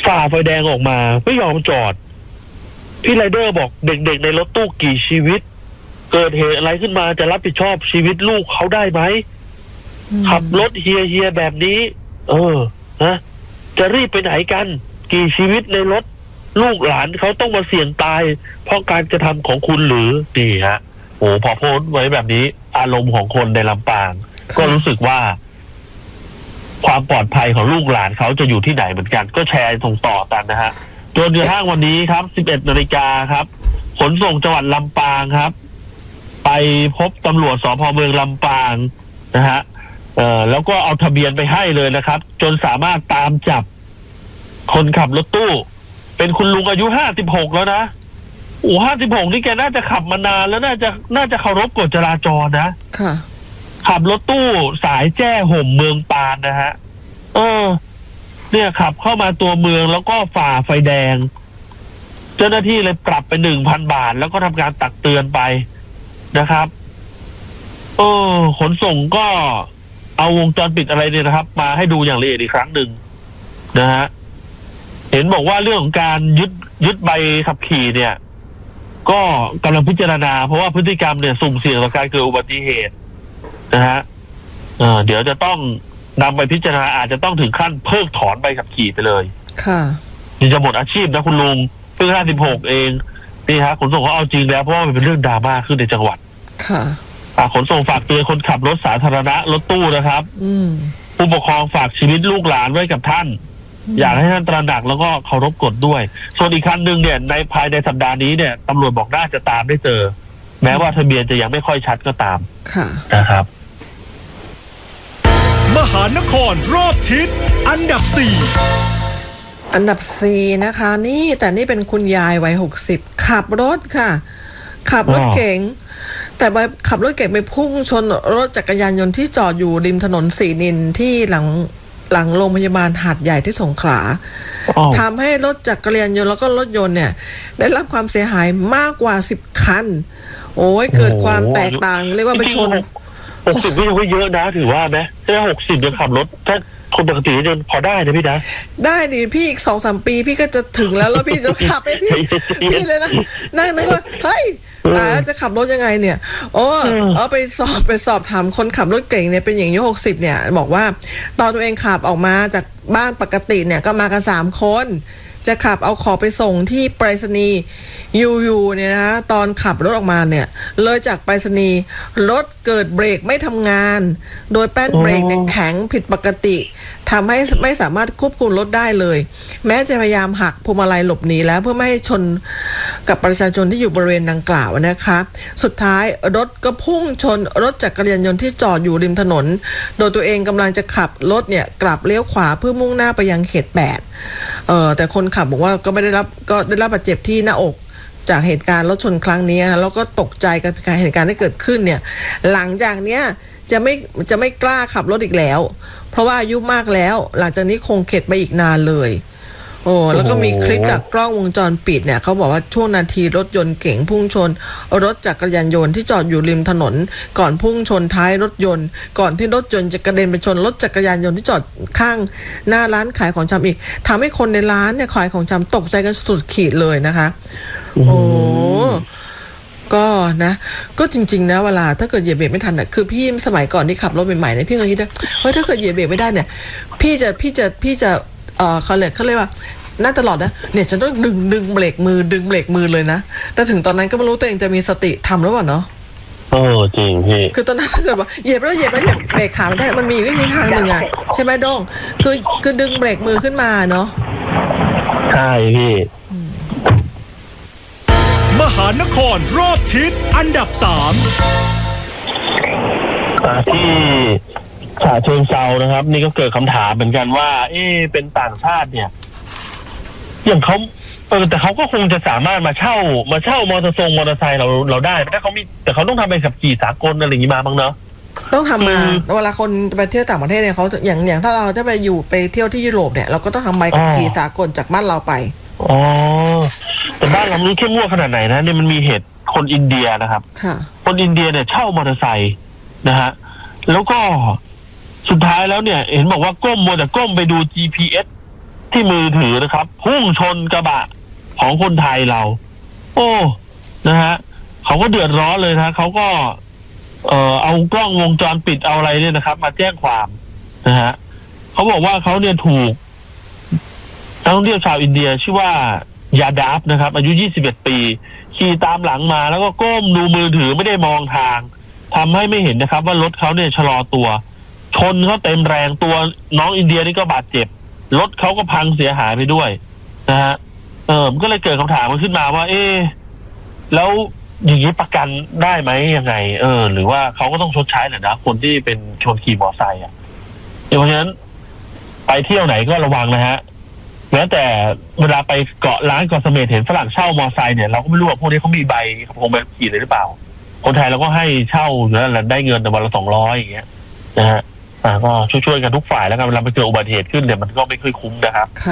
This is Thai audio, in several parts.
ฝ่าไฟแดงออกมาไม่ยอมจอดพี่ไรเดอร์บอกเด็กๆในรถตู้กี่ชีวิตเกิดเหตุอะไรขึ้นมาจะรับผิดชอบชีวิตลูกเขาได้ไหมขับรถเฮียแบบนี้นะจะรีบไปไหนกันกี่ชีวิตในรถลูกหลานเขาต้องมาเสี่ยงตายเพราะการกระทำของคุณหรือนี่ฮะโอ้พอโพสต์ไว้แบบนี้อารมณ์ของคนในลำปางก็รู้สึกว่าความปลอดภัยของลูกหลานเขาจะอยู่ที่ไหนเหมือนกันก็แชร์ส่งต่อกันนะฮะจนกระทั่งวันนี้ครับ 11 นาฬิกาครับขนส่งจังหวัดลำปางครับไปพบตำรวจสภ.เมืองลำปางนะฮะแล้วก็เอาทะเบียนไปให้เลยนะครับจนสามารถตามจับคนขับรถตู้เป็นคุณลุงอายุ56แล้วนะ56นี่แกน่าจะขับมานานแล้วน่าจะเคารพกฎจราจรนะค่ะขับรถตู้สายแจ้ห่มเมืองปานนะฮะเนี่ยขับเข้ามาตัวเมืองแล้วก็ฝ่าไฟแดงเจ้าหน้าที่เลยปรับไป 1,000 บาทแล้วก็ทำการตักเตือนไปนะครับขนส่งก็เอาวงจรปิดอะไรเนี่ยนะครับมาให้ดูอย่างละเอียดอีกครั้งหนึ่งนะฮะเห็นบอกว่าเรื่องของการยึดใบขับขี่เนี่ยก็กำลังพิจารณาเพราะว่าพฤติกรรมเนี่ยสุ่มเสี่ยงต่อการเกิดอุบัติเหตุนะฮะเดี๋ยวจะต้องนำไปพิจารณาอาจจะต้องถึงขั้นเพิกถอนใบขับขี่ไปเลยค่ะนี่จะหมดอาชีพนะคุณลุงเพิ่ง56เองนี่ฮะขนส่งเขาเอาจริงแล้วเพราะว่ามันเป็นเรื่องดราม่าขึ้นในจังหวัดค่ะขนส่งฝากเตือนคนขับรถสาธารณะรถตู้นะครับผู้ปกครองฝากชีวิตลูกหลานไว้กับท่านอยากให้ท่านตระหนักแล้วก็เคารพกฎด้วยส่วนอีกคันหนึ่งเนี่ยในภายในสัปดาห์นี้เนี่ยตำรวจบอกน่าจะตามได้เจอแม้ว่าทะเบียนจะยังไม่ค่อยชัดก็ตามค่ะนะครับมหานครรอบทิศอันดับ 4นะคะนี่แต่นี่เป็นคุณยายวัย60ขับรถค่ะขับรถเก๋งแต่ขับรถเก๋งไปพุ่งชนรถจักรยานยนต์ที่จอดอยู่ริมถนนศรีนินที่หลังโรงพยาบาลหาดใหญ่ที่สงขลาทำให้รถจักรยานยนต์แล้วก็รถยนต์เนี่ยได้รับความเสียหายมากกว่า10 คันโอ้ยเกิดความแตกต่างเรียกว่าไปชน 60นี่ยังไม่เยอะนะถือว่าไหมถ้า60ยังขับรถถ้าคนปกติยังพอได้นะพี่นะได้ดิพี่อีก 2-3 ปีพี่ก็จะถึงแล้วพี่จะขับไปพี่เลยนะนั่งนึกว่าเฮ้ยตายแล้วจะขับรถยังไงเนี่ยไปสอบถามคนขับรถเก่งเนี่ยเป็นหญิงอายุ60เนี่ยบอกว่าตอนตัวเองขับออกมาจากบ้านปกติเนี่ยก็มากัน3 คนจะขับเอาของไปส่งที่ไปรษณีย์อยู่เนี่ยนะตอนขับรถออกมาเนี่ยเลยจากไปรษณีย์รถเกิดเบรกไม่ทำงานโดยแป้นเบรกเนี่ยแข็งผิดปกติทำให้ไม่สามารถควบคุมรถได้เลยแม้จะพยายามหักพวงมาลัยหลบหนีแล้วเพื่อไม่ให้ชนกับประชาชนที่อยู่บริเวณดังกล่าวนะคะสุดท้ายรถก็พุ่งชนรถจักรยานยนต์ที่จอดอยู่ริมถนนโดยตัวเองกำลังจะขับรถเนี่ยกลับเลี้ยวขวาเพื่อมุ่งหน้าไปยังเขต8แต่คนขับบอกว่าก็ได้รับบาดเจ็บที่หน้าอกจากเหตุการณ์รถชนครั้งนี้นะแล้วก็ตกใจกับเหตุการณ์ที่เกิดขึ้นเนี่ยหลังจากเนี้ยจะไม่กล้าขับรถอีกแล้วเพราะว่าอายุมากแล้วหลังจากนี้คงเข็ดไปอีกนานเลยแล้วก็มีคลิปจากกล้องวงจรปิดเนี่ยเขาบอกว่าช่วงนาทีรถยนต์เก๋งพุ่งชนรถจักรยานยนต์ที่จอดอยู่ริมถนนก่อนพุ่งชนท้ายรถยนต์ก่อนที่รถยนต์จะกระเด็นไปชนรถจักรยานยนต์ที่จอดข้างหน้าร้านขายของชำอีกทำให้คนในร้านเนี่ยขายของชำตกใจกันสุดขีดเลยนะคะก็นะก็จริงๆนะเวลาถ้าเกิดเหยียบเบรกไม่ทันคือพี่สมัยก่อนที่ขับรถใหม่ๆเนี่ยพี่เคยคิดว่าเฮ้ยถ้าเกิดเหยียบเบรกไม่ได้เนี่ยพี่จะเขาเรียกว่าน่าตลอดนะเนี่ยฉันต้องดึงเบรกมือเลยนะแต่ถึงตอนนั้นก็ไม่รู้ตัวเองจะมีสติทำหรือเปล่าเนาะจริงพี่คือตอนนั้นถ้าเกิดว่าเหยียบแล้วเบรกขาไม่ได้มันมีวิธีทางหนึ่งอ่ะใช่ไหมโด้งคือดึงเบรกมือขึ้นมาเนาะใช่พี่มหานครรอบทิศอันดับ 3ที่ฉะเชิงเทรานะครับนี่ก็เกิดคำถามเหมือนกันว่าเป็นต่างชาติเนี่ยอย่างเขาแต่เขาก็คงจะสามารถมาเช่ามอเตอร์ไซค์เราได้ถ้าเขามีแต่เขาต้องทำใบขับขี่สากลอะไรอย่างนี้มาบ้างเนาะต้องทำมาเวลาคนไปเที่ยวต่างประเทศเนี่ยเขาอย่างถ้าเราจะไปเที่ยวที่ยุโรปเนี่ยเราก็ต้องทำใบขับขี่สากลจากบ้านเราไปแต่บ้านเรานี้เข้มงวดขนาดไหนนะเนี่ยมันมีเหตุคนอินเดียนะครับคนอินเดียเนี่ยเช่ามอเตอร์ไซค์นะฮะแล้วก็สุดท้ายแล้วเนี่ยเห็นบอกว่าก้มไปดู GPS ที่มือถือนะครับพุ่งชนกระบะของคนไทยเรา โอ้นะฮะเขาก็เดือดร้อนเลยนะเขาก็เอากล้องวงจรปิดเอาอะไรเนี่ยนะครับมาแจ้งความนะฮะเขาบอกว่าเขาเนี่ยถูกนักท่องเที่ยวชาวอินเดียชื่อว่ายาดาฟนะครับอายุ21ปีขี่ตามหลังมาแล้วก็ก้มดูมือถือไม่ได้มองทางทำให้ไม่เห็นนะครับว่ารถเขาเนี่ยชะลอตัวชนเขาเต็มแรงตัวน้องอินเดียนี่ก็บาดเจ็บรถเขาก็พังเสียหายไปด้วยนะฮะก็เลยเกิดคำถามขึ้นมาว่าแล้วอย่างนี้ประกันได้ไหมยังไงหรือว่าเขาก็ต้องชดใช้แหละนะคนที่เป็นชนขี่มอเตอร์ไซค์เพราะฉะนั้นไปเที่ยวไหนก็ระวังนะฮะแม้แต่เวลาไปเกาะล้านเกาะเสม็ดเห็นฝรั่งเช่ามอเตอร์ไซค์เนี่ยเราก็ไม่รู้ว่าพวกนี้เขามีใบคงใบขี่เลยหรือเปล่าคนไทยเราก็ให้เช่าแล้วได้เงินแต่วันละ200อย่างเงี้ยนะฮะก็ช่วยๆกันทุกฝ่ายแล้วกันเวลาไปเจออุบัติเหตุขึ้นเนี่ยมันก็ไม่ค่อยคุ้มนะครับค่ะ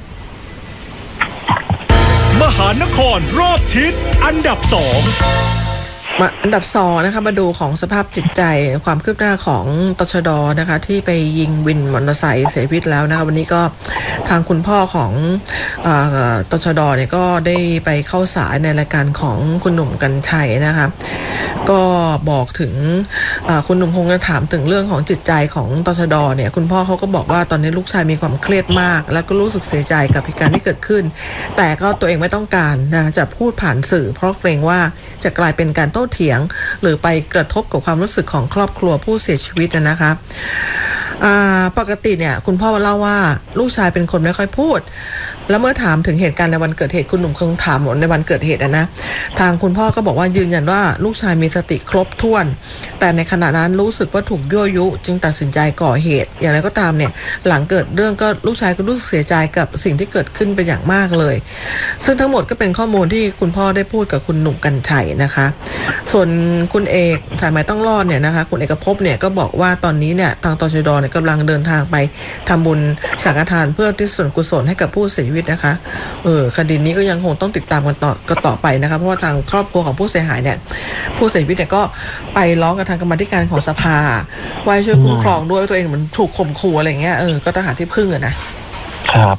มหานครรอบทิศอันดับ2 อันดับ2นะคะมาดูของสภาพจิตใจความคืบหน้าของตชด.นะคะที่ไปยิงวินมอเตอร์ไซค์เสียชีวิตแล้วนะคะวันนี้ก็ทางคุณพ่อของตชด.เนี่ยก็ได้ไปเข้าสายในรายการของคุณหนุ่มกรรชัยนะคะก็บอกถึงคุณหนุ่มคงจะถามถึงเรื่องของจิตใจของตชด.เนี่ยคุณพ่อเขาก็บอกว่าตอนนี้ลูกชายมีความเครียดมากแล้วก็รู้สึกเสียใจกับเหตุการณ์ที่เกิดขึ้นแต่ก็ตัวเองไม่ต้องการนะจะพูดผ่านสื่อเพราะเกรงว่าจะกลายเป็นการโต้เถียงหรือไปกระทบกับความรู้สึกของครอบครัวผู้เสียชีวิตนะคะปกติเนี่ยคุณพ่อเล่าว่าลูกชายเป็นคนไม่ค่อยพูดแล้วเมื่อถามถึงเหตุการณ์ในวันเกิดเหตุคุณหนุ่มคงถามในวันเกิดเหตุนะทางคุณพ่อก็บอกว่ายืนยันว่าลูกชายมีสติครบถ้วนแต่ในขณะนั้นรู้สึกว่าถูกยั่วยุจึงตัดสินใจก่อเหตุอย่างไรก็ตามเนี่ยหลังเกิดเรื่องก็ลูกชายก็รู้สึกเสียใจกับสิ่งที่เกิดขึ้นเป็นอย่างมากเลยซึ่งทั้งหมดก็เป็นข้อมูลที่คุณพ่อได้พูดกับคุณหนุ่มกรรชัยนะคะส่วนคุณเอกสายไหมต้องรอดเนี่ยนะคะคุณเอกภพเนี่ยก็บอกว่าตอนนี้เนี่ยทางตชด.เนี่ยกำลังเดินทางไปทำบุญสังฆทานเพื่อที่ส่วนกุศลให้กับผู้เสียชีวิตนะคะคดีนี้ก็ยังคงต้องติดตามกันต่อไปนะคะเพราะว่าทางครอบครัวของผู้เสียหายเนี่ยผู้เสียชีวิตเนี่ยก็ไปร้องกับทางกรรมาธิการของสภาว่าช่วยคุ้มครองด้วยตัวเองเหมือนถูกข่มขู่อะไรเงี้ยก็ต้องหาที่พึ่งอะนะครับ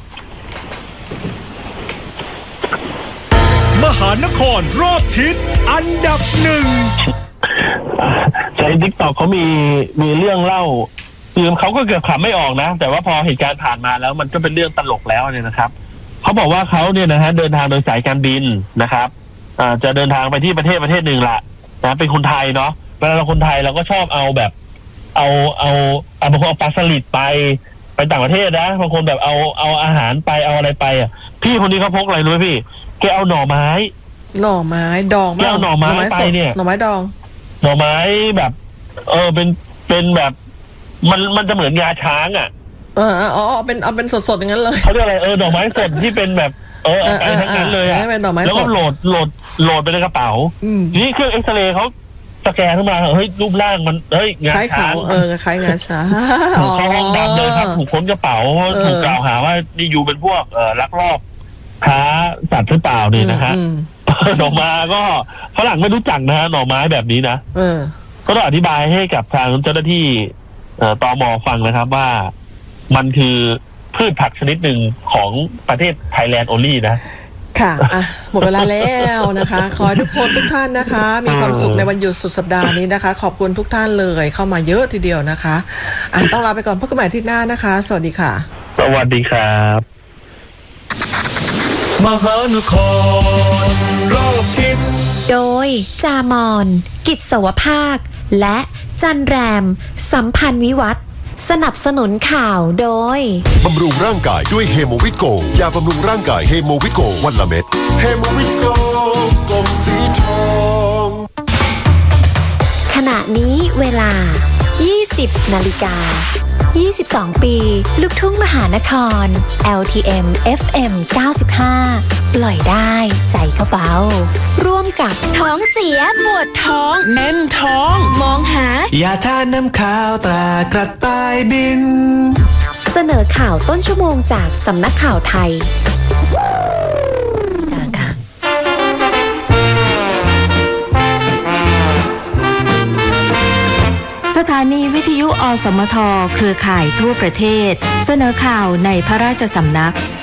มหานครรอบทิศอันดับ1 ใช้ TikTok เขามีเรื่องเล่าคือเขาก็เกือบขำไม่ออกนะแต่ว่าพอเหตุการณ์ผ่านมาแล้วมันก็เป็นเรื่องตลกแล้วเนี่ยนะครับเขาบอกว่าเขาเนี่ยนะฮะเดินทางโดยสายการบินนะครับจะเดินทางไปที่ประเทศหนึ่งละนะเป็นคนไทยเนาะเวลาเราคนไทยเราก็ชอบเอาแบบเอาบางคนเอาปลาสลิดไปต่างประเทศนะบางคนแบบเอาอาหารไปเอาอะไรไปพี่คนนี้เขาพกอะไรรู้ไหมพี่แกเอาหน่อไม้ดองมากแกเอาหน่อไม้ไปเนี่ยหน่อไม้ดองหน่อไม้แบบเป็นแบบมันจะเหมือนงาช้างเอาเป็นสดๆอย่างนั้นเลยเขาเรียกอะไรดอกไม้สดที่เป็นแบบไปทั้งนั้นเลยแล้วก็โหลดไปในกระเป๋านี่เครื่องเอ็กซเรย์เขาสแกนขึ้นมาเฮ้ยรูปร่างมันเฮ้ยงาช้างคล้ายงาช้างเข้าห้องดำเลยครับถูกค้นกระเป๋าถูกกล่าวหาว่านี่อยู่เป็นพวกลักลอบค้าสัตว์หรือเปล่าเนี่ยนะฮะดอกมาก็ฝรั่งไม่รู้จักนะฮะหน่อไม้แบบนี้นะก็ต้องอธิบายให้กับทางเจ้าหน้าที่ตม.ฟังนะครับว่ามันคือพืชผักชนิดหนึ่งของประเทศไทยแลนด์โอลี่นะค่ะหมดเวลาแล้วนะคะขอให้ทุกคนทุกท่านนะคะมีความสุขในวันหยุดสุดสัปดาห์นี้นะคะขอบคุณทุกท่านเลยเข้ามาเยอะทีเดียวนะคะต้องลาไปก่อนพบกันใหม่อาทิตย์หน้านะคะสวัสดีค่ะสวัสดีครับมหานครรอบทิศโดยจามอนกิจสวภาคและจันแรมสัมพันธ์วิวัฒน์สนับสนุนข่าวโดยบำรุงร่างกายด้วยเฮโมวิตโกยาบำรุงร่างกายเฮโมวิตโกวันละเม็ดเฮโมวิตโกกล่องสีทองขณะนี้เวลา 20 นาฬิกา 22 ปีลูกทุ่งมหานคร LTM FM 95 ปล่อยได้ใจก็เบาร่วมกับท้องเสียปวดท้องแน่นท้องมองหายาทาน้ำข้าวตรากระต่ายบินเสนอข่าวต้นชั่วโมงจากสำนักข่าวไทยสถานีวิทยุอสมทเครือข่ายทั่วประเทศเสนอข่าวในพระราชสำนัก